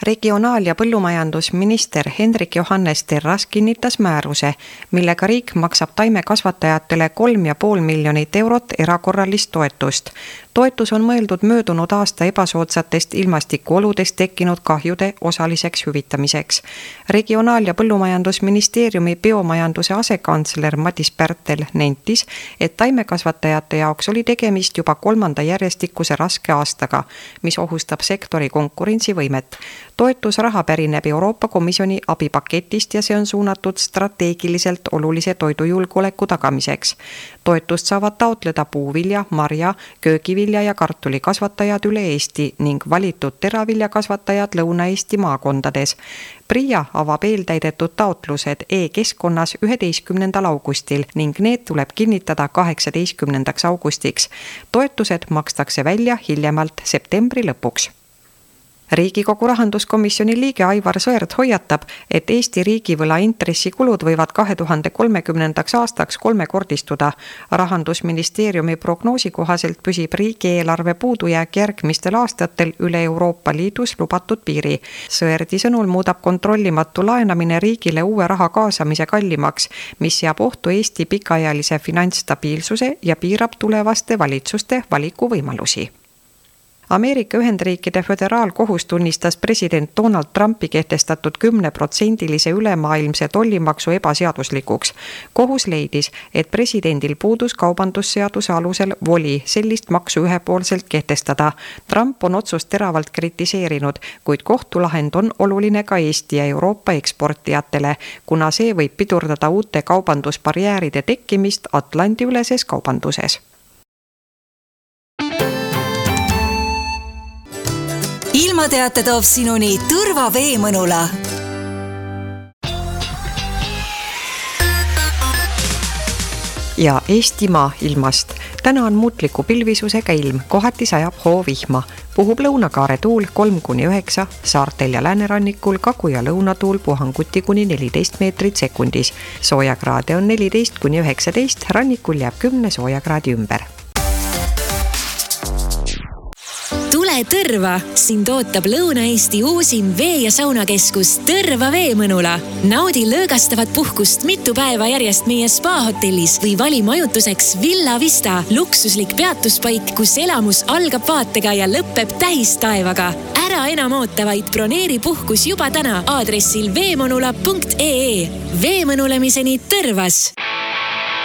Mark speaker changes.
Speaker 1: Regionaal- ja põllumajandusminister Hendrik Johannes Terras kinnitas määruse, millega riik maksab taimekasvatajatele 3,5 miljonit eurot erakorralist toetust. Toetus on mõeldud möödunud aasta ebasoodsatest ilmastikuoludest tekkinud kahjude osaliseks hüvitamiseks. Regionaal- ja põllumajandusministeeriumi biomajanduse asekantsler Madis Pärtel nentis, et taimekasvatajate jaoks oli tegemist juba 3. järjestikuse raske aastaga, mis ohustab sektori konkurentsivõimet. Toetusraha pärineb Euroopa Komisjoni abipaketist ja see on suunatud strateegiliselt olulise toidujulgeoleku tagamiseks. Toetust saavad taotleda puuvilja, marja, köögivilja ja kartulikasvatajad üle Eesti ning valitud teraviljakasvatajad Lõuna-Eesti maakondades. PRIA avab eeltäidetud taotlused e-keskkonnas 11. augustil ning need tuleb kinnitada 18. augustiks. Toetused makstakse välja hiljemalt septembri lõpuks. Riigikogu rahanduskomisjoni liige Aivar Sõerd hoiatab, et Eesti riigivõla intressikulud võivad 2030. aastaks kolmekordistuda. Rahandusministeeriumi prognoosi kohaselt püsib riigieelarve puudujääk järgmistel aastatel üle Euroopa Liidus lubatud piiri. Sõerdi sõnul muudab kontrollimatu laenamine riigile uue raha kaasamise kallimaks, mis seab ohtu Eesti pikaajalise finantsstabiilsuse ja piirab tulevaste valitsuste valikuvõimalusi. Ameerika Ühendriikide föderaalkohus tunnistas president Donald Trumpi kehtestatud 10% ülemaailmse tollimaksu ebaseaduslikuks. Kohus leidis, et presidendil puudus kaubandusseaduse alusel voli sellist maksu ühepoolselt kehtestada. Trump on otsust teravalt kritiseerinud, kuid kohtulahend on oluline ka Eesti ja Euroopa eksportijatele, kuna see võib pidurdada uute kaubandusbarjääride tekkimist Atlandi-üleses kaubanduses.
Speaker 2: Ilmateate toob sinuni Tõrva Veemõnula.
Speaker 1: Ja Eestimaa ilmast. Täna on muutliku pilvisusega ilm, kohati sajab hoovihma. Puhub lõunakaare tuul 3-9, saartel ja läänerannikul kagu- ja lõunatuul puhanguti kuni 14 meetrit sekundis. Soojakraade on 14-19, rannikul jääb 10 soojakraadi ümber.
Speaker 2: Tule Tõrva! Sind ootab Lõuna-Eesti uusim vee- ja saunakeskus Tõrva Veemõnula. Naudi lõõgastavat puhkust mitu päeva järjest meie spa-hotellis või vali majutuseks Villa Vista, luksuslik peatuspaik, kus elamus algab vaatega ja lõpeb tähistaevaga. Ära enam oota, vaid broneeri puhkus juba täna aadressil veemõnula.ee. Veemõnulemiseni Tõrvas!